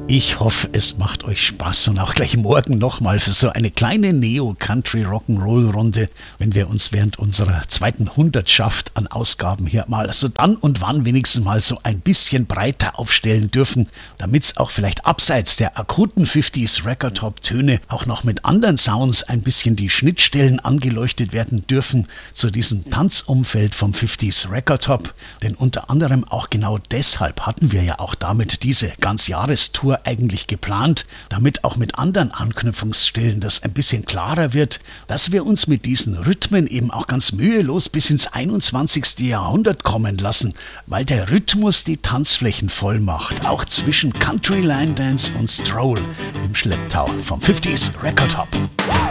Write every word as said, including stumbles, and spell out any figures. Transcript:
Ich hoffe, es macht euch Spaß und auch gleich morgen nochmal für so eine kleine Neo-Country-Rock'n'Roll-Runde, wenn wir uns während unserer zweiten Hundertschaft an Ausgaben hier mal so dann und wann wenigstens mal so ein bisschen breiter aufstellen dürfen, damit es auch vielleicht abseits der akuten fünfziger Record-Top-Töne auch noch mit anderen Sounds ein bisschen die Schnittstellen angeleuchtet werden dürfen zu diesem Tanzumfeld vom fünfziger Record-Top. Denn unter anderem auch genau deshalb hatten wir ja auch damit diese Ganzjahrestour eigentlich geplant, damit auch mit anderen Anknüpfungsstellen das ein bisschen klarer wird, dass wir uns mit diesen Rhythmen eben auch ganz mühelos bis ins einundzwanzigste Jahrhundert kommen lassen, weil der Rhythmus die Tanzflächen voll macht, auch zwischen Country Line Dance und Stroll im Schlepptau vom fünfziger Record Top.